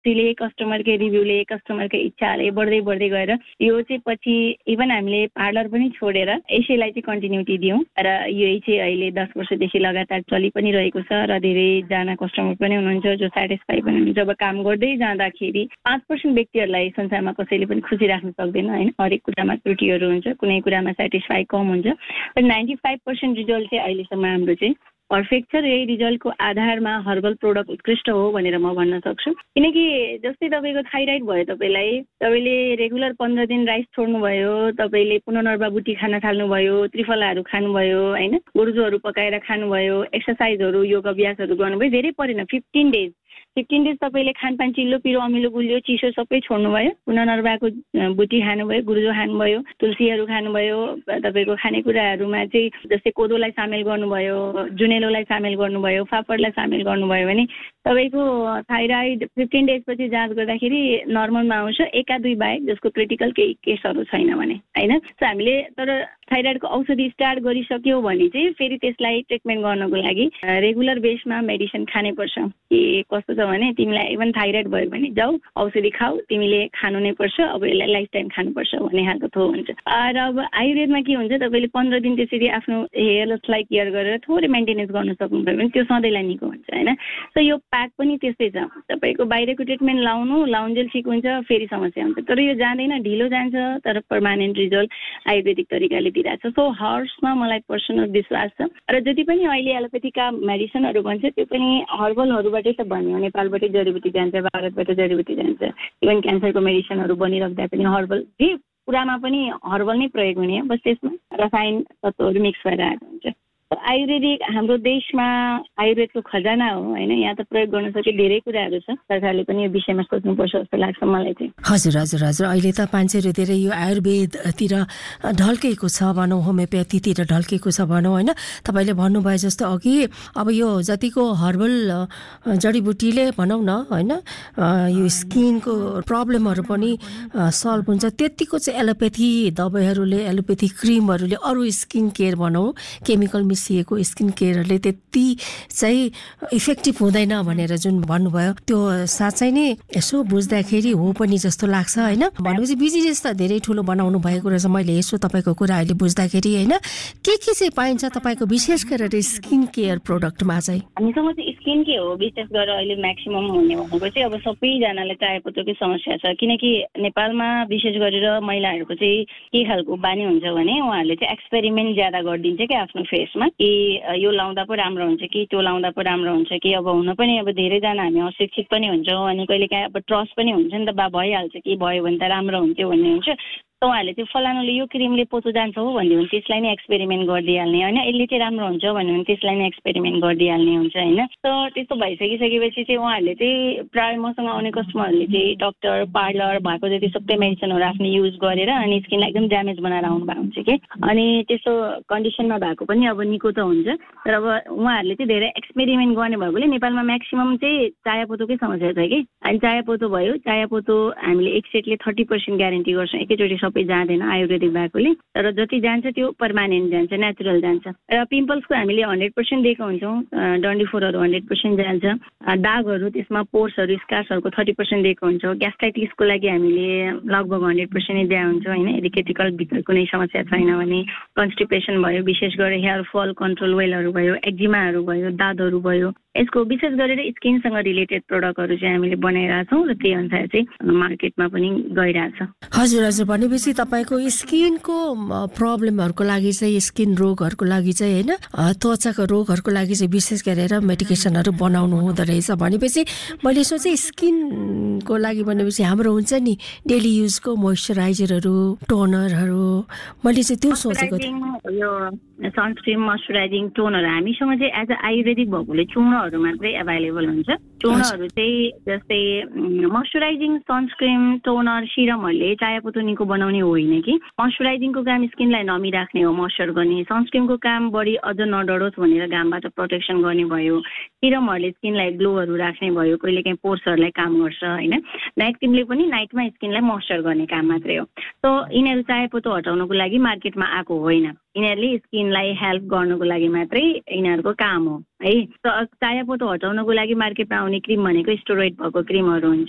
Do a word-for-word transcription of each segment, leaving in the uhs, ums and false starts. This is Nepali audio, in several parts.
हिस्ट्रीले कस्टमरकै रिभ्यूले कस्टमरकै इच्छाले बढ्दै बढ्दै गएर यो चाहिँ पछि इभन हामीले पार्लर पनि छोडेर यसैलाई चाहिँ कन्टिन्युटी दियौँ र यही चाहिँ अहिले दस वर्षदेखि लगातार चलि पनि रहेको छ र धेरैजना कस्टमर पनि हुनुहुन्छ जो सेटिस्फाई पनि हुनुहुन्छ। जब काम गर्दै जाँदाखेरि पाँच पर्सेन्ट व्यक्तिहरूलाई संसारमा कसैले पनि खुसी राख्न सक्दैन होइन, हरेक कुरामा त्रुटिहरू हुन्छ, कुनै कुरामा सेटिस्फाई कम हुन्छ। तर नाइन्टी फाइभ पर्सेन्ट रिजल्ट चाहिँ अहिलेसम्म हाम्रो चाहिँ पर्फेक्ट छ र यही रिजल्टको आधारमा हर्बल प्रोडक्ट उत्कृष्ट हो भनेर म भन्न सक्छु। किनकि जस्तै तपाईँको थाइराइड भयो, तपाईँलाई तपाईँले रेगुलर पन्ध्र दिन राइस छोड्नुभयो, तपाईँले पुनर्नर्वा बुटी खान थाल्नुभयो, त्रिफलाहरू खानुभयो होइन, गुर्जोहरू पकाएर खानुभयो, एक्सर्साइजहरू योग अभ्यासहरू गर्नुभयो, धेरै परेन फिफ्टिन डेज फिफ्टिन डेज तपाईँले खानपान चिल्लो पिरो अमिलो गुलियो चिसो सबै छोड्नुभयो, पुनर्नर्वाको बुटी खानुभयो, गुर्जो खानुभयो, तुलसीहरू खानुभयो, तपाईँको खानेकुराहरूमा चाहिँ जस्तै कोदोलाई सामेल गर्नुभयो, जुनेलोलाई सामेल गर्नुभयो, फापरलाई सामेल गर्नुभयो भने तपाईँको थाइराइड फिफ्टिन डेजपछि जाँच गर्दाखेरि नर्मलमा आउँछ, एका दुई बाहेक जसको क्रिटिकल केही केसहरू छैन भने होइन। सो हामीले तर थाइराइडको औषधि स्टार्ट गरिसक्यो भने चाहिँ फेरि त्यसलाई ट्रिटमेन्ट गर्नको लागि रेगुलर बेसमा मेडिसिन खानैपर्छ। कि कस्तो छ भने तिमीलाई इभन थाइराइड भयो भने जाऊ औषधि खाऊ, तिमीले खानु नै पर्छ, अब यसलाई लाइफ टाइम खानुपर्छ भन्ने खालको थो हुन्छ। र अब आयुर्वेदमा के हुन्छ, तपाईँले पन्ध्र दिन त्यसरी आफ्नो हेयरलाई केयर गरेर थोरै मेन्टेनेन्स गर्न सक्नुभयो भने त्यो सधैँलाई निको हुन्छ होइन। सो यो प्याक पनि त्यस्तै छ, तपाईँको बाहिरको ट्रिटमेन्ट लाउनु लाउन्जेल ठिक हुन्छ फेरि समस्या हुन्छ, तर यो जाँदैन, ढिलो जान्छ तर पर्मानेन्ट रिजल्ट आयुर्वेदिक तरिकाले दिइरहेको छ। सो हर्ब्समा मलाई पर्सनल विश्वास छ र जति पनि अहिले एलोपेथीका मेडिसिनहरू भन्छ त्यो पनि हर्बलहरूबाटै त बन्यो, नेपालबाटै जडीबुटी जान्छ, भारतबाट जडीबुटी जान्छ, इभन क्यान्सरको मेडिसिनहरू बनिराख्दा पनि हर्बल जे कुरामा पनि हर्बल नै प्रयोग हुने हो, बस त्यसमा रसायन तत्त्वहरू मिक्स भएर आएको हुन्छ। आयुर्वेदिक हाम्रो देशमा आयुर्वेदको खजाना हो होइन, यहाँ त प्रयोग गर्न सके धेरै कुराहरू छ, सरकारले पनि यो विषयमा सोच्नुपर्छ जस्तो लाग्छ मलाई चाहिँ। हजुर हजुर हजुर अहिले त मान्छेहरू धेरै यो आयुर्वेदतिर ढल्केको छ भनौँ, होमियोप्याथीतिर ढल्केको छ भनौँ होइन। तपाईँले भन्नुभयो जस्तो अघि अब यो जतिको हर्बल जडीबुटीले भनौँ न होइन यो स्किनको प्रब्लमहरू पनि सल्भ हुन्छ, त्यतिको चाहिँ एलोपेथी दबाईहरूले एलोपेथी क्रिमहरूले अरू स्किन केयर भनौँ केमिकल मिसिएको स्किन केयरहरूले त्यति चाहिँ इफेक्टिभ हुँदैन भनेर जुन भन्नुभयो त्यो साँच्चै नै यसो बुझ्दाखेरि हो पनि जस्तो लाग्छ होइन। भनेपछि बिजनेस त धेरै ठुलो बनाउनु भएको रहेछ, मैले यसो तपाईँको कुरा अहिले बुझ्दाखेरि होइन। के के चाहिँ पाइन्छ तपाईँको विशेष गरेर स्किन केयर प्रोडक्टमा चाहिँ? हामीसँग चाहिँ स्किन के हो विशेष गरेर अहिले म्याक्सिमम हुने भनेको चाहिँ अब सबैजनालाई चायापत्तोकै समस्या छ, किनकि नेपालमा विशेष गरेर महिलाहरूको चाहिँ के खालको बानी हुन्छ भने उहाँहरूले चाहिँ एक्सपेरिमेन्ट ज्यादा गरिदिन्छ क्या आफ्नो फेसमा, कि यो लाउँदा पो राम्रो हुन्छ कि त्यो लाउँदा पो राम्रो हुन्छ कि। अब हुन पनि अब धेरैजना हामी अशिक्षित पनि हुन्छौँ अनि कहिले काहीँ अब ट्रस्ट पनि हुन्छ नि त, बा भइहाल्छ कि भयो भने त राम्रो हुन्थ्यो भन्ने हुन्छ। त उहाँहरूले चाहिँ फलानुले यो क्रिमले पोतो जान्छ हो भन्यो भने त्यसलाई नै एक्सपेरिमेन्ट गरिदिइहाल्ने होइन, यसले चाहिँ राम्रो हुन्छ भन्यो भने त्यसलाई नै एक्सपेरिमेन्ट गरिदिइहाल्ने हुन्छ होइन। त त्यस्तो भइसकिसकेपछि चाहिँ उहाँहरूले चाहिँ प्रायः मसँग आउने कस्टमरहरूले चाहिँ डक्टर पार्लर भएको जति सबै मेडिसिनहरू आफ्नो युज गरेर अनि स्किनलाई एकदम ड्यामेज बनाएर आउनु भएको हुन्छ कि, अनि त्यस्तो कन्डिसनमा भएको पनि अब निको त हुन्छ, तर अब उहाँहरूले चाहिँ धेरै एक्सपेरिमेन्ट गर्ने भएकोले नेपालमा म्याक्सिमम चाहिँ चायापोतोकै समस्या छ कि। अनि चायापोतो भयो, चायापोतो हामीले एक सेटले थर्टी पर्सेन्ट ग्यारेन्टी गर्छौँ, एकैचोटि सबै जाँदैन आयुर्वेदिक भएकोले, तर जति जान्छ त्यो पर्मानेन्ट जान्छ, नेचुरल जान्छ। र पिम्पल्सको हामीले हन्ड्रेड पर्सेन्ट दिएको हुन्छौँ, डन्डीफोरहरू हन्ड्रेड पर्सेन्ट जान्छ, दागहरू त्यसमा पोर्सहरू स्कार्सहरूको थर्टी पर्सेन्ट दिएको हुन्छौँ, ग्यास्ट्राइटिसको लागि हामीले लगभग हन्ड्रेड पर्सेन्ट नै दिएको हुन्छौँ होइन, यदि क्रिटिकल भित्र कुनै समस्या छैन भने। कन्स्टिपेसन भयो, विशेष गरेर हेयर फल कन्ट्रोल वेलहरू भयो, एक्जिमाहरू भयो, दादहरू भयो, यसको विशेष गरेर स्किनसँग रिलेटेड प्रडक्टहरू चाहिँ हामीले बनाइरहेछौँ र त्यही अनुसार चाहिँ मार्केटमा पनि गइरहेछ। हजुर हजुर भनेपछि तपाईँको स्किनको प्रब्लमहरूको लागि चाहिँ स्किन रोगहरूको लागि चाहिँ होइन त्वचाको रोगहरूको लागि चाहिँ विशेष गरेर मेडिकेसनहरू बनाउनु हुँदो रहेछ। भनेपछि मैले सोचेँ स्किनको लागि भनेपछि हाम्रो हुन्छ नि डेली युजको मोइस्चराइजरहरू टोनरहरू, मैले चाहिँ त्यो सोचेको थिएँ। यो सनस्क्रिन मोइस्चराइजिङ टोनर हामीसँग चाहिँ एज अ आयुर्वेदिक भएकोले चूर्णहरू मात्रै एभाइलेबल हुन्छ। चूर्णहरू चाहिँ जस्तै मोइस्चराइजिङ सनस्क्रिन टोनर सिरमहरूले चायापोतो निको बनाउने होइन कि, मोइस्चराइजिङको काम स्किनलाई नमी राख्ने हो, मोइस्चर गर्ने। सनस्क्रिनको काम बढी अझ नडरोस् भनेर घामबाट प्रोटेक्सन गर्ने भयो, सिरमहरूले स्किनलाई ग्लोहरू राख्ने भयो, कहिले काहीँ पोर्सहरूलाई काम गर्छ होइन। नाइट क्रिमले पनि नाइटमा स्किनलाई मोइस्चर गर्ने काम मात्रै हो। सो यिनीहरू चायापोतो हटाउनको लागि मार्केटमा आएको होइन, यिनीहरूले स्किनलाई हेल्प गर्नुको लागि मात्रै यिनीहरूको काम हो है। चायापोतो हटाउनको लागि मार्केटमा आउने क्रिम भनेको स्टेरोइड भएको क्रिमहरू हुन्छ,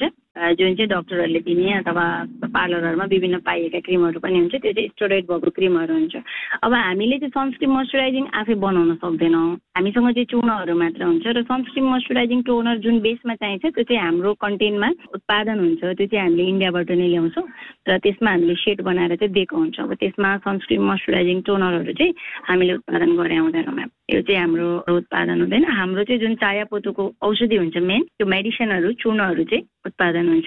जुन चाहिँ डक्टरहरूले दिने अथवा पार्लरहरूमा विभिन्न पाइएका क्रिमहरू पनि हुन्छ, त्यो चाहिँ स्टेरोइड भएको क्रिमहरू हुन्छ। अब हामीले चाहिँ सनस्क्रिन मोइस्चराइजिङ आफै बनाउन सक्दैनौँ, हामीसँग चाहिँ चूर्णहरू मात्र हुन्छ र सनस्क्रिन मोइस्चराइजिङ टोनर जुन बेसमा चाहिन्छ त्यो चाहिँ हाम्रो कन्टेन्टमा उत्पादन हुन्छ, त्यो चाहिँ हामीले इन्डियाबाट नै ल्याउँछौँ र त्यसमा हामीले सेट बनाएर चाहिँ दिएको हुन्छ। अब त्यसमा सनस्क्रिन मोइस्चराइजिङ टोनरहरू चाहिँ हामीले उत्पादन गरे आउँदैनौँ म्याम, यो चाहिँ हाम्रो उत्पादन हुँदैन। हाम्रो चाहिँ जुन चायापोतोको औषधि हुन्छ मेन, त्यो मेडिसिनहरू चूर्णहरू चाहिँ उत्पादन हुन्छ।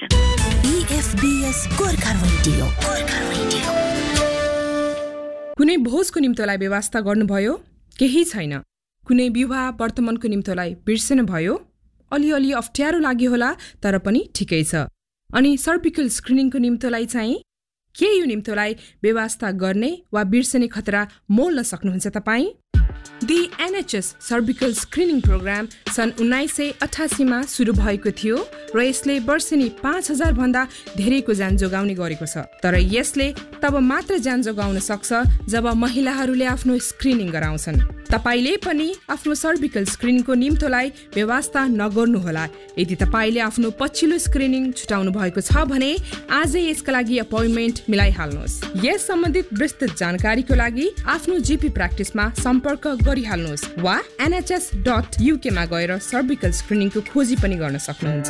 कुनै भोजको निम्तोलाई व्यवस्था गर्नुभयो? केही छैन। कुनै विवाह वर्तमानको निम्तोलाई बिर्सनु भयो? अलिअलि अप्ठ्यारो लाग्यो होला, तर पनि ठिकै छ। अनि सर्भिकल स्क्रिनिङको निम्तोलाई चाहिँ के यो निम्तोलाई व्यवस्था गर्ने वा बिर्सने खतरा मोल्न सक्नुहुन्छ तपाईँ? The NHS cervical screening programme सन् उन्नाइस सय अठासीमा सुरु भएको थियो र यसले वर्षेनी पाँच हजार भन्दा धेरैको ज्यान जोगाउने गरेको छ। तर यसले तब मात्र ज्यान जोगाउन सक्छ जब महिलाहरूले आफ्नो स्क्रिनिङ गराउँछन्। तपाईले पनि आफ्नो सर्भिकल स्क्रिनिङको निम्तोलाई व्यवस्था नगर्नुहोला। यदि तपाईले आफ्नो पछिल्लो स्क्रिनिङ छुटाउनु भएको छ भने आजै यसका लागि अपोइन्टमेन्ट मिलाइहाल्नुहोस्। यस सम्बन्धित विस्तृत जानकारीको लागि आफ्नो जीपी प्र्याक्टिसमा सम्पर्क गरिहाल्नुहोस् वा एनएचएस डट युके मा गएर सर्भिकल स्क्रिनिङको खोजी पनि गर्न सक्नुहुन्छ।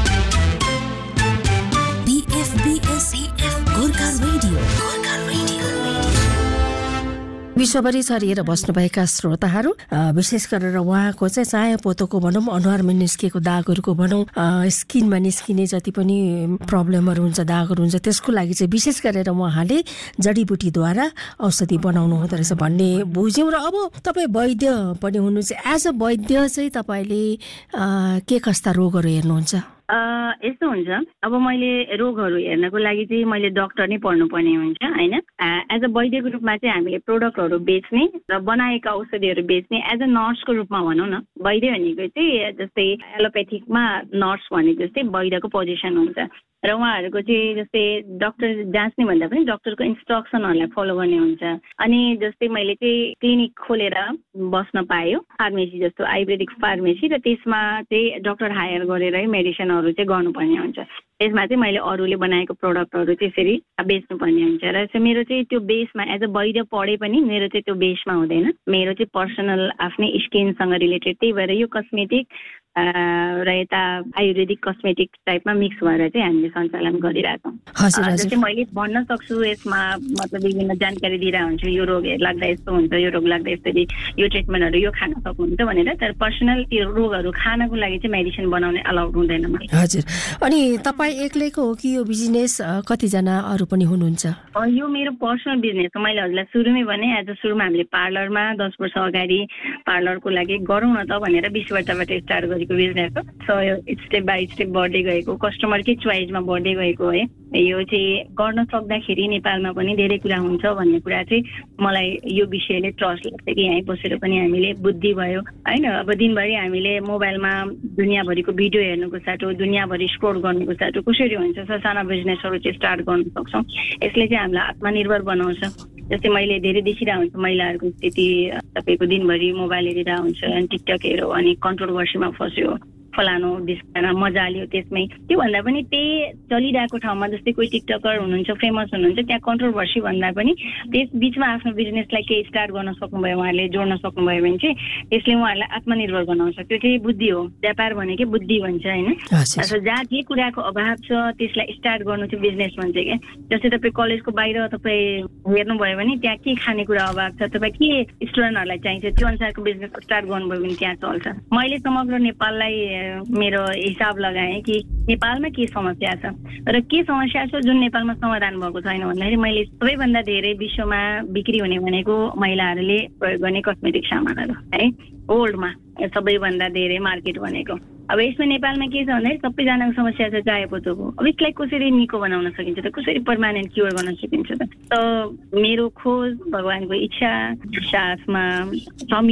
विश्वभरि छरिएर बस्नुभएका श्रोताहरू, विशेष गरेर उहाँको चाहिँ चायापोतोको भनौँ, अनुहारमा निस्किएको दागहरूको भनौँ, स्किनमा निस्किने जति पनि प्रब्लमहरू हुन्छ, दागहरू हुन्छ, त्यसको लागि चाहिँ विशेष गरेर उहाँले जडीबुटीद्वारा औषधि बनाउनु हुँदो रहेछ भन्ने बुझ्यौँ। र अब तपाईँ वैद्य पनि हुनुहुन्छ, एज अ वैद्य चाहिँ तपाईँले के कस्ता रोगहरू हेर्नुहुन्छ? यस्तो हुन्छ, अब मैले रोगहरू हेर्नको लागि चाहिँ मैले डक्टर नै पढ्नुपर्ने हुन्छ होइन। एज अ वैद्यको रूपमा चाहिँ हामीले प्रोडक्टहरू बेच्ने र बनाएका औषधिहरू बेच्ने एज अ नर्सको रूपमा भनौँ न। वैद्य भनेको चाहिँ जस्तै एलोपेथिकमा नर्स भने जस्तै वैद्यको पोजिसन हुन्छ र उहाँहरूको चाहिँ जस्तै डक्टर जाँच्ने भन्दा पनि डक्टरको इन्स्ट्रक्सनहरूलाई फलो गर्ने हुन्छ। अनि जस्तै मैले चाहिँ क्लिनिक खोलेर बस्न पाएँ, फार्मेसी जस्तो आयुर्वेदिक फार्मेसी, र त्यसमा चाहिँ डक्टर हायर गरेरै मेडिसिनहरू चाहिँ गर्नुपर्ने हुन्छ। त्यसमा चाहिँ मैले अरूले बनाएको प्रोडक्टहरू त्यसरी बेच्नुपर्ने हुन्छ र मेरो चाहिँ त्यो बेसमा एज अ वैद्य पढे पनि मेरो चाहिँ त्यो बेसमा हुँदैन। मेरो चाहिँ पर्सनल आफ्नै स्किनसँग रिलेटेड, त्यही भएर यो कस्मेटिक र यता आयुर्वेदिक कस्मेटिक टाइपमा मिक्स भएर चाहिँ हामीले सञ्चालन गरिरहेछौँ। जस्तै मैले भन्न सक्छु यसमा मतलब विभिन्न जानकारी दिइरहेको हुन्छु, यो रोग लाग्दा यस्तो हुन्छ, यो रोग लाग्दा यसरी यो ट्रिटमेन्टहरू यो खान सक्नुहुन्छ भनेर। तर पर्सनल त्यो रोगहरू खानको लागि चाहिँ मेडिसिन बनाउने अलाउड हुँदैन। हजुर, अनि तपाईँ एक्लैको हो कि यो बिजनेस कतिजना अरू पनि हुनुहुन्छ? यो मेरो पर्सनल बिजनेस हो। मैले हजुरलाई सुरुमै भने एज अ सुरुमा हामीले पार्लरमा दस वर्ष अगाडि पार्लरको लागि गरौँ न त भनेर बिस वर्षबाट स्टार्ट गरेको बिजनेस हो। सो यो स्टेप बाई स्टेप बढ्दै गएको, कस्टमरकै चोइसमा बढ्दै गएको है। यो चाहिँ गर्न सक्दाखेरि नेपालमा पनि धेरै कुरा हुन्छ भन्ने कुरा चाहिँ मलाई यो विषयले ट्रस्ट लाग्छ कि यहीँ बसेर पनि हामीले बुद्धि भयो होइन। अब दिनभरि हामीले मोबाइलमा दुनियाँभरिको भिडियो हेर्नुको साटो, दुनियाँभरि स्क्रोल गर्नुको साटो कसरी हुन्छ साना बिजनेसहरू चाहिँ स्टार्ट गर्न सक्छौँ। यसले चाहिँ हामीलाई आत्मनिर्भर बनाउँछ। जस्तै मैले धेरै देखिरहेको हुन्छ महिलाहरूको स्थिति, तपाईँको दिनभरि मोबाइल हेरिरहेको हुन्छ अनि टिकटक हेऱ्यो अनि कन्ट्रोभर्सीमा फस्यो, फलानु डिस्काना मजा लियो त्यसमै। त्योभन्दा पनि त्यही चलिरहेको ठाउँमा जस्तै कोही टिकटकर हुनुहुन्छ, फेमस हुनुहुन्छ, त्यहाँ कन्ट्रोभर्सी भन्दा पनि त्यस बिचमा आफ्नो बिजनेसलाई केही स्टार्ट गर्न सक्नुभयो, उहाँहरूले जोड्न सक्नुभयो भने चाहिँ त्यसले उहाँहरूलाई आत्मनिर्भर बनाउँछ। त्यो चाहिँ बुद्धि हो, व्यापार भनेकै बुद्धि भन्छ होइन। जहाँ जे कुराको अभाव छ त्यसलाई स्टार्ट गर्नु चाहिँ बिजनेस भन्छ क्या। जस्तै तपाईँ कलेजको बाहिर तपाईँ हेर्नुभयो भने त्यहाँ के खानेकुरा अभाव छ, तपाईँ के स्टुडेन्टहरूलाई चाहिन्छ, त्यो अनुसारको बिजनेस स्टार्ट गर्नुभयो भने त्यहाँ चल्छ। मैले समग्र नेपाललाई मेरो हिसाब लगाएँ कि नेपालमा के समस्या छ र के समस्या छ जुन नेपालमा समाधान भएको छैन भन्दाखेरि मैले सबैभन्दा धेरै विश्वमा बिक्री हुने भनेको महिलाहरूले प्रयोग गर्ने कस्मेटिक सामानहरू है, वर्ल्डमा सबैभन्दा धेरै मार्केट भनेको। अब यसमा नेपालमा के छ भन्दाखेरि सबैजनाको समस्या छ चायापोतोको। अब यसलाई कसरी निको बनाउन सकिन्छ त, कसरी पर्मानेन्ट क्योर गर्न सकिन्छ त। त मेरो खोज, भगवानको इच्छा, साथमा संयोग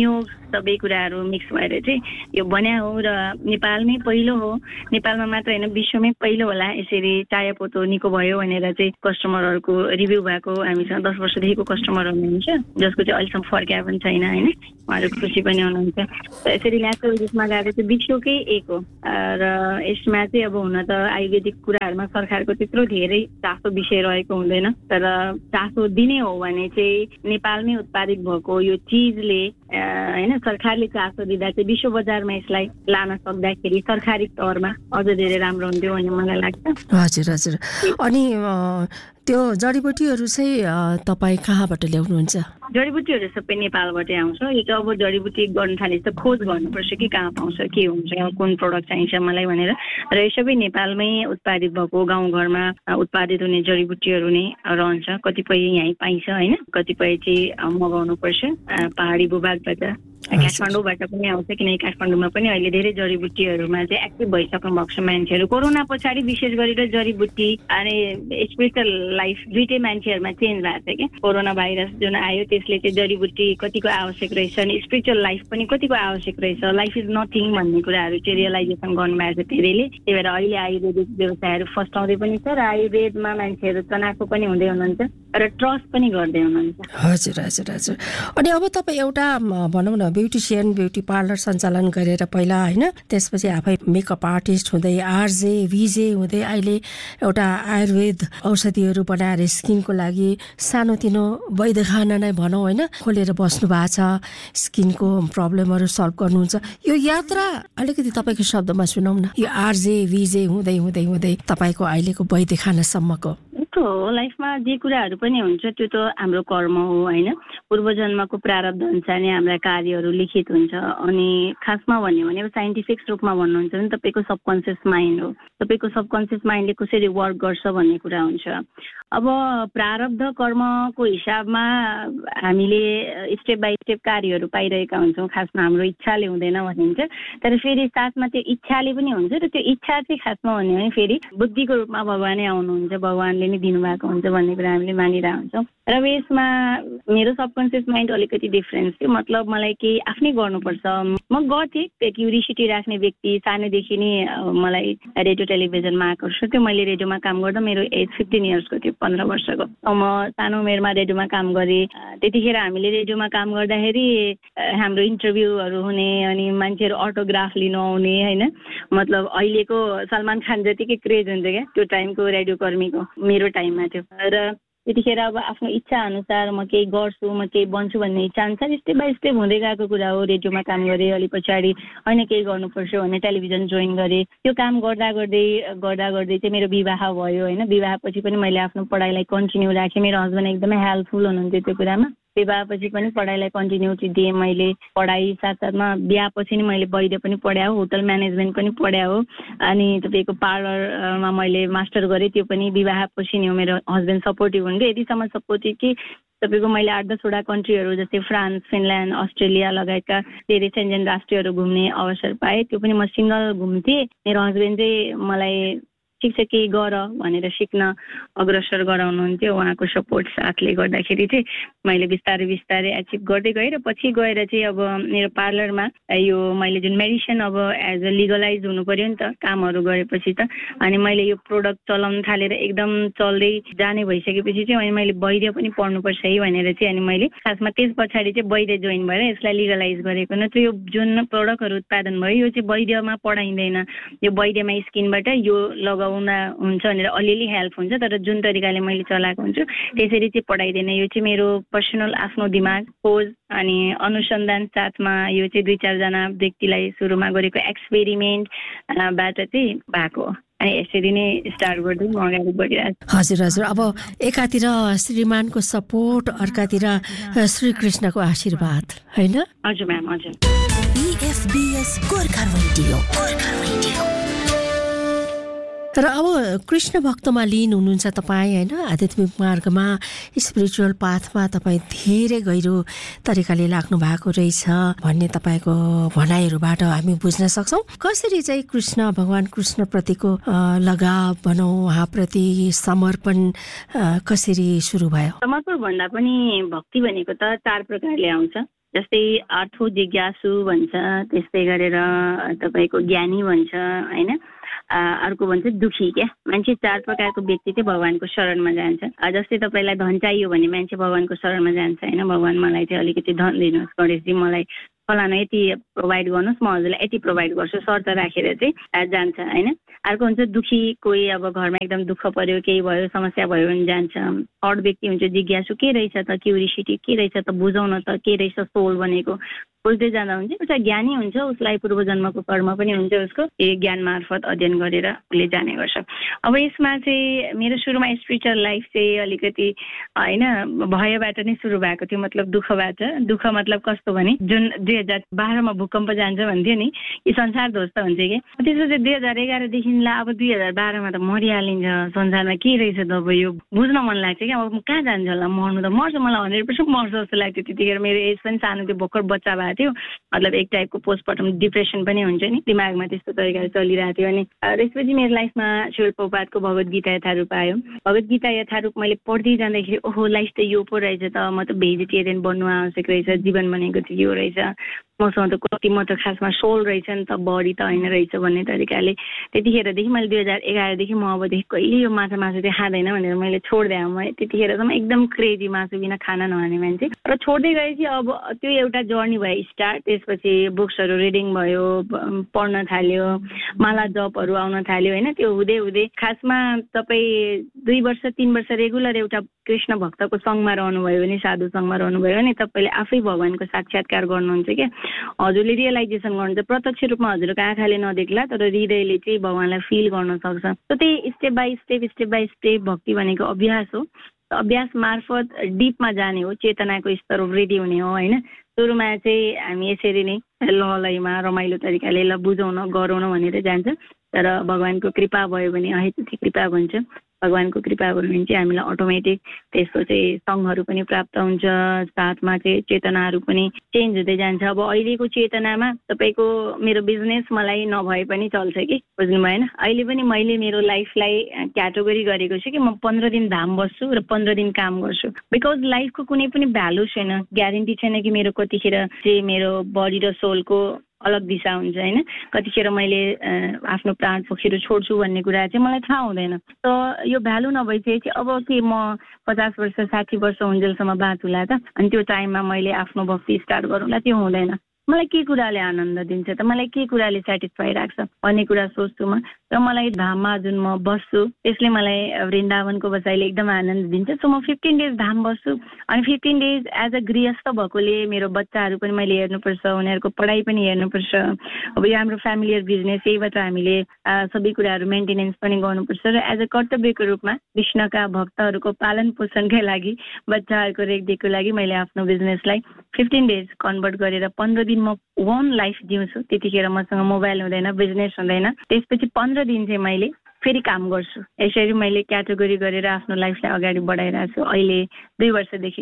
सबै कुराहरू मिक्स भएर चाहिँ यो बन्या हो र नेपालमै पहिलो हो, नेपालमा मात्र होइन विश्वमै पहिलो होला यसरी चायापोतो निको भयो भनेर चाहिँ कस्टमरहरूको रिभ्यू भएको। हामीसँग दस वर्षदेखिको कस्टमर हुनुहुन्छ जसको चाहिँ अहिलेसम्म फर्किया पनि छैन होइन, उहाँहरू खुसी पनि हुनुहुन्छ। यसरी ल्याचो रूपमा गएको चाहिँ विश्वकै एक हो र यसमा चाहिँ अब हुन त आयुर्वेदिक कुराहरूमा सरकारको त्यत्रो धेरै चासो विषय रहेको हुँदैन, तर चासो दिने हो भने चाहिँ नेपालमै उत्पादित भएको यो चिजले होइन सरकारले चासो दिँदा चाहिँ विश्व बजारमा यसलाई लान सक्दाखेरि सरकारी तौरमा अझ धेरै राम्रो हुन्थ्यो भन्ने मलाई लाग्छ। हजुर हजुर। अनि त्यो जडीबुटीहरू चाहिँ तपाईँ कहाँबाट ल्याउनुहुन्छ? जडीबुटीहरू सबै नेपालबाटै आउँछ। यो चाहिँ अब जडीबुटी गर्न थाले त खोज गर्नुपर्छ कि कहाँ पाउँछ, के हुन्छ, कुन प्रडक्ट चाहिन्छ मलाई भनेर, र यो सबै नेपालमै उत्पादित भएको गाउँघरमा उत्पादित हुने जडीबुटीहरू नै रहन्छ। कतिपय यहीँ पाइन्छ होइन, कतिपय चाहिँ मगाउनु पर्छ पहाडी भूभागबाट, काठमाडौँबाट पनि आउँछ किनकि काठमाडौँमा पनि अहिले धेरै जडीबुटीहरूमा चाहिँ एक्टिभ भइसक्नु भएको छ मान्छेहरू। कोरोना पछाडि विशेष गरेर जडीबुटी अनि स्पिरिचुअल लाइफ दुइटै मान्छेहरूमा चेन्ज भएको छ क्या। कोरोना भाइरस जुन आयो त्यसले चाहिँ जडीबुटी कतिको आवश्यक रहेछ अनि स्पिरिचुअल लाइफ पनि कतिको आवश्यक रहेछ, लाइफ इज नथिङ भन्ने कुराहरू चाहिँ रियलाइजेसन गर्नुभएको छ धेरैले। त्यही भएर अहिले आयुर्वेदिक व्यवसायहरू फस्टाउँदै पनि छ र आयुर्वेदमा मान्छेहरू तनाखो पनि हुँदै हुनुहुन्छ र ट्रस्ट पनि गर्दै हुनुहुन्छ। हजुर हजुर हजुर। अनि अब तपाईँ एउटा भनौँ न ब्युटिसियन ब्युटी पार्लर सञ्चालन गरेर पहिला होइन, त्यसपछि आफै मेकअप आर्टिस्ट हुँदै आरजे भिजे हुँदै अहिले एउटा आयुर्वेद औषधिहरू बनाएर स्किनको लागि सानोतिनो वैद्यखाना नै भनौँ होइन खोलेर बस्नु भएको छ, स्किनको प्रब्लमहरू सल्भ गर्नुहुन्छ। यो यात्रा अलिकति तपाईँको शब्दमा सुनौँ न, यो आरजे भिजे हुँदै हुँदै हुँदै तपाईँको अहिलेको वैद्यखानासम्मको। त्यो हो लाइफमा जे कुराहरू पनि हुन्छ त्यो त हाम्रो कर्म हो होइन, पूर्वजन्मको प्रारब्ध अनुसार नै हाम्रा कार्यहरू लिखित हुन्छ। अनि खासमा भन्यो भने साइन्टिफिक रूपमा भन्नुहुन्छ भने तपाईँको सबकन्सियस माइन्ड हो, तपाईँको सबकन्सियस माइन्डले कसरी वर्क गर्छ भन्ने कुरा हुन्छ। अब प्रारब्ध कर्मको हिसाबमा हामीले स्टेप बाई स्टेप कार्यहरू पाइरहेका हुन्छौँ, खासमा हाम्रो इच्छाले हुँदैन भनिन्छ, तर फेरि साथमा त्यो इच्छाले पनि हुन्छ र त्यो इच्छा चाहिँ खासमा भन्यो भने फेरि बुद्धिको रूपमा भगवानै आउनुहुन्छ, भगवानले नै दिनुभएको हुन्छ भन्ने कुरा हामीले मानिरहेको हुन्छौँ। र यसमा मेरो सबकन्सियस माइन्ड अलिकति डिफ्रेन्स थियो, मतलब मलाई केही आफ्नै गर्नुपर्छ। म गर्थेँ, क्युरियोसिटी राख्ने व्यक्ति, सानोदेखि नै मलाई रेडियो टेलिभिजनमा आकर्षण थियो। मैले रेडियोमा काम गर्दा मेरो एज फिफ्टिन इयर्सको थियो, पन्ध्र वर्षको। म सानो उमेरमा रेडियोमा काम गरेँ। त्यतिखेर हामीले रेडियोमा काम गर्दाखेरि हाम्रो इन्टरभ्यूहरू हुने अनि मान्छेहरू अटोग्राफ लिनु आउने होइन, मतलब अहिलेको सलमान खान जतिकै क्रेज हुन्छ क्या त्यो टाइमको रेडियो कर्मीको मेरो टाइममा थियो। र त्यतिखेर अब आफ्नो इच्छा अनुसार म केही गर्छु, म केही बन्छु भन्ने इच्छा अनुसार स्टेप बाई स्टेप हुँदै गएको कुरा हो। रेडियोमा काम गरेँ, अलि पछाडि होइन केही गर्नुपर्छ भने टेलिभिजन जोइन गरेँ। त्यो काम गर्दा गर्दै गर्दा गर्दै चाहिँ मेरो विवाह भयो होइन। विवाहपछि पनि मैले आफ्नो पढाइलाई कन्टिन्यू राखेँ। मेरो हस्बेन्ड एकदमै हेल्पफुल हुनुहुन्थ्यो त्यो कुरामा। विवाहपछि पनि पढाइलाई कन्टिन्युटी दिएँ मैले। पढाइ साथसाथमा बिहापछि नि मैले वैद्य पनि पढाएँ हो, होटल म्यानेजमेन्ट पनि पढाएँ हो, अनि तपाईँको पार्लरमा मैले मास्टर गरेँ, त्यो पनि विवाहपछि नि हो। मेरो हस्बेन्ड सपोर्टिभ हुन्थ्यो, यतिसम्म सपोर्टिभ कि तपाईँको मैले आठ दसवटा कन्ट्रीहरू जस्तै फ्रान्स, फिनल्यान्ड, अस्ट्रेलिया लगायतका धेरै सेन्जेन राष्ट्रहरू घुम्ने अवसर पाएँ। त्यो पनि म सिङ्गल घुम्थेँ। मेरो हस्बेन्ड चाहिँ मलाई ठिक छ केही गर भनेर सिक्न अग्रसर गराउनुहुन्थ्यो। उहाँको सपोर्ट साथले गर्दाखेरि चाहिँ मैले बिस्तारै बिस्तारै एचिभ गर्दै गएँ। र पछि गएर चाहिँ अब मेरो पार्लरमा यो मैले जुन मेडिसिन अब एज अ लिगलाइज हुनु पऱ्यो नि त कामहरू गरेपछि त, अनि मैले यो प्रोडक्ट चलाउन थालेर एकदम चल्दै जाने भइसकेपछि चाहिँ अनि मैले वैद्य पनि पढ्नुपर्छ है भनेर चाहिँ अनि मैले खासमा त्यस पछाडि चाहिँ वैद्य जोइन भएर यसलाई लिगलाइज गरेको। नत्र यो जुन प्रडक्टहरू उत्पादन भयो यो चाहिँ वैद्यमा पढाइँदैन, यो वैद्यमा स्किनबाट यो लगाउ हुन्छ भनेर अलिअलि हेल्प हुन्छ, तर जुन तरिकाले मैले चलाएको हुन्छु त्यसरी चाहिँ पढाइदिने। यो चाहिँ मेरो पर्सनल आफ्नो दिमाग खोज अनि अनुसन्धान साथमा यो चाहिँ दुई चारजना व्यक्तिलाई सुरुमा गरेको एक्सपेरिमेन्टबाट चाहिँ भएको हो। अनि यसरी नै स्टार्ट गर्दै म अगाडि बढिरहेको छु। हजुर हजुर। अब एकातिर श्रीमानको सपोर्ट, अर्कातिर श्रीकृष्णको आशीर्वाद होइन? हजुर म्याम, हजुर। र अब कृष्ण भक्तमा लिन हुनुहुन्छ तपाईँ होइन, आध्यात्मिक मार्गमा स्पिरिचुअल पाथमा तपाईँ धेरै गहिरो तरिकाले लाग्नु भएको रहेछ भन्ने तपाईँको भनाइहरूबाट हामी बुझ्न सक्छौँ। कसरी चाहिँ कृष्ण भगवान कृष्णप्रतिको लगाव भनौँ, उहाँप्रति समर्पण कसरी सुरु भयो? समर्पण भन्दा पनि भक्ति भनेको त चार प्रकारले आउँछ। जस्तै अर्थो जिज्ञासु भन्छ, त्यस्तै गरेर तपाईँको ज्ञानी भन्छ होइन, अर्को भन्छ दुखी। क्या मान्छे चार प्रकारको व्यक्ति चाहिँ भगवानको शरणमा जान्छ। जस्तै तपाईँलाई धन चाहियो भने मान्छे भगवानको शरणमा जान्छ होइन, भगवान मलाई चाहिँ अलिकति धन दिनुहोस्, गणेशजी मलाई फलाना यति प्रोभाइड गर्नुहोस्, म हजुरलाई यति प्रोभाइड गर्छु शर्त राखेर चाहिँ जान्छ होइन। अर्को हुन्छ दुखी, कोही अब घरमा एकदम दुःख पर्यो, केही भयो, समस्या भयो भने जान्छ। थर्ड व्यक्ति हुन्छ जिज्ञासु, के रहेछ त क्युरियोसिटी, के रहेछ त बुझाउन त, के रहेछ सोल भनेको बुझ्दै जाँदा हुन्छ। एउटा ज्ञानी हुन्छ, उसलाई पूर्व जन्मको कर्म पनि हुन्छ, उसको यही ज्ञान मार्फत अध्ययन गरेर उसले जाने गर्छ। अब यसमा चाहिँ मेरो सुरुमा स्पिरिचुअल लाइफ चाहिँ अलिकति होइन भयबाट नै सुरु भएको थियो, मतलब दुःखबाट। दुःख मतलब कस्तो भने जुन दुई हजार बाह्रमा भूकम्प जान्छ भन्थ्यो नि, यी संसार ध्वस्त हुन्छ कि, त्यसपछि दुई हजार एघारदेखि ला अब दुई हजार बाह्रमा त मरिहालिन्छ, संसारमा के रहेछ त अब यो बुझ्न मन लाग्छ क्या। अब कहाँ जान्छ होला, मर्नु त मर्छ, मलाई हन्ड्रेड पर्सेन्ट मर्छ जस्तो लाग्थ्यो त्यतिखेर। मेरो एज पनि सानो थियो, भर्खर बच्चा भएको थियो, मतलब एक टाइपको पोस्टमार्टम डिप्रेसन पनि हुन्छ नि, दिमागमा त्यस्तो तरिकाले चलिरहेको थियो। अनि त्यसपछि मेरो लाइफमा शिल प्रभुपादको भगवत गीता यथारूप आयो। भगवत गीता यथारूप मैले पढ्दै जाँदाखेरि ओहो लाइफ त यो पो रहेछ त, म त भेजिटेरियन बन्नु आवश्यक रहेछ, जीवन भनेको चाहिँ यो रहेछ, मसँग त कति म त खासमा सोल रहेछ नि त, बडी त होइन रहेछ भन्ने तरिकाले त्यतिखेरदेखि मैले दुई हजार एघारदेखि म अबदेखि कहिले यो माछा मासु चाहिँ खाँदैन भनेर मैले छोडिदिएँ। म त्यतिखेरसम्म एकदम क्रेजी मासु बिना खाना नखाने मान्छे, र छोड्दै गएपछि अब त्यो एउटा जर्नी भयो स्टार्ट। त्यसपछि बुक्सहरू रिडिङ भयो, पढ्न थाल्यो, माला जपहरू आउन थाल्यो होइन। त्यो हुँदै हुँदै खासमा तपाईँ दुई वर्ष तिन वर्ष रेगुलर एउटा कृष्ण भक्तको सङ्घमा रहनुभयो भने, साधु सङ्घमा रहनुभयो भने तपाईँले आफै भगवानको साक्षात्कार गर्नुहुन्छ क्या। हजुरले रियलाइजेसन गर्नुहुन्छ, प्रत्यक्ष रूपमा हजुरको आँखाले नदेख्ला तर हृदयले चाहिँ भगवानलाई फिल गर्न सक्छ। त त्यही step by step step by step भक्ति भनेको अभ्यास हो। अभ्यास मार्फत डिपमा जाने हो, चेतनाको स्तर वृद्धि हुने हो होइन। सुरुमा चाहिँ हामी यसरी नै लहलैमा रमाइलो तरिकाले ल बुझाउन गराउन भनेर जान्छ, तर भगवानको कृपा भयो भने अहेतुकी कृपा भन्छ। भगवानको कृपा भयो भने चाहिँ हामीलाई अटोमेटिक त्यसको चाहिँ सङ्घहरू पनि प्राप्त हुन्छ, साथमा चाहिँ चेतनाहरू पनि चेन्ज हुँदै जान्छ। अब अहिलेको चेतनामा तपाईँको मेरो बिजनेस मलाई नभए पनि चल्छ कि, बुझ्नु भएन। अहिले पनि मैले मेरो लाइफलाई क्याटेगोरी गरेको छु कि म पन्ध्र दिन धाम बस्छु र पन्ध्र दिन काम गर्छु, बिकज लाइफको कुनै पनि भ्यालु छैन, ग्यारेन्टी छैन कि मेरो कतिखेर चाहिँ मेरो बडी र सोलको अलग दिशा हुन्छ होइन। कतिखेर मैले आफ्नो प्राण पखेरु छोड्छु भन्ने कुरा चाहिँ मलाई थाहा हुँदैन। त यो भ्यालु नभइसकेपछि अब के म पचास वर्ष साठी वर्ष हुन्जेलसम्म बाँचुला त, अनि त्यो टाइममा मैले आफ्नो भक्ति स्टार्ट गरौँला, त्यो हुँदैन। मलाई के कुराले आनन्द दिन्छ त, मलाई के कुराले सेटिस्फाई राख्छ भन्ने कुरा सोच्छु म। र मलाई धाममा जुन म बस्छु त्यसले मलाई वृन्दावनको बसाइले एकदम आनन्द दिन्छ। सो म फिफ्टिन डेज धाम बस्छु, अनि फिफ्टिन डेज एज अ गृहस्थ भएकोले मेरो बच्चाहरू पनि मैले हेर्नुपर्छ, उनीहरूको पढाइ पनि हेर्नुपर्छ। अब यो हाम्रो फ्यामिलियर बिजनेस, यहीबाट हामीले सबै कुराहरू मेन्टेनेन्स पनि गर्नुपर्छ। र एज अ कर्तव्यको रूपमा कृष्णका भक्तहरूको पालन पोषणकै लागि, बच्चाहरूको रेखदेखको लागि मैले आफ्नो बिजनेसलाई फिफ्टिन डेज कन्भर्ट गरेर पन्ध्र दिन म वान लाइफ जिउँछु। त्यतिखेर मसँग मोबाइल हुँदैन, बिजनेस हुँदैन। त्यसपछि पन्ध्र दिन चाहिँ मैले फेरि काम गर्छु। यसरी मैले क्याटेगोरी गरेर आफ्नो लाइफलाई अगाडि बढाइरहेको छु अहिले दुई वर्षदेखि।